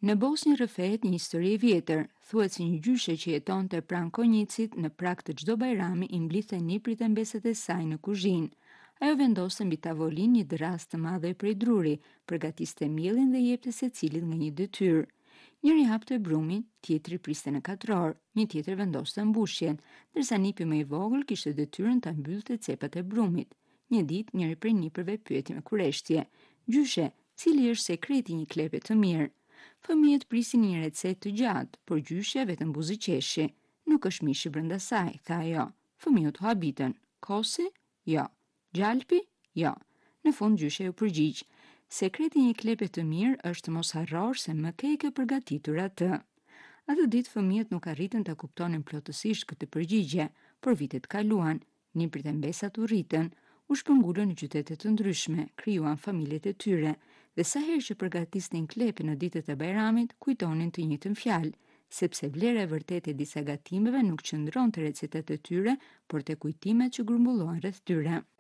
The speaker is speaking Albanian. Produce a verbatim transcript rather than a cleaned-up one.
Në Bosnjë rrëfehet një histori e vjetër. Thuhet se një gjyshe që jetonte pranë Konjicit në prag të çdo bajrami i mblidhte niprit e mbeset e saj në kuzhinë. Ajo vendoste mbi tavolinë një drast të madhe prej druri, përgatiste mielin dhe jepte secilit nga një detyrë. Njëri hapte brumin, tjetri priste në katror, një tjetër vendoste mbushjen, ndërsa nipi më i vogël kishte detyrën ta mbyllte cepat e brumit. Një ditë njëri prej nipërve pyeti me kureshtje: "Gjyshe, cili është sekreti i një klepe të mirë?" Fëmijët prisin një recetë të gjatë, por gjyshja vetëm buzëqeshi. "Nuk është mishi brenda saj," tha ajo. Fëmijët u habitën. "Kosi? Jo. Gjalpi? Jo." Në fund gjyshja ju përgjigj: "Sekreti i një klepe të mirë është të mos harrosh se më ke ke përgatitur atë." Atë ditë fëmijët nuk arritën ta kuptonin plotësisht këtë përgjigje, por vitet kaluan, niprit e mbesat u rritën, u shpërngulën në qytete të ndryshme, krijuan familjet e tyre, dhe sa herë që përgatisnin klepe në ditët e bajramit, kujtonin të njëjtën fjalë, sepse vlera e vërtetë e disa gatimeve nuk qëndron te recetat e tyre, por te kujtimet që grumbullohen rreth tyre.